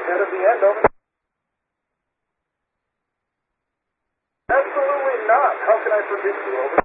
ahead of the end, over. Absolutely not. How can I forget you, over?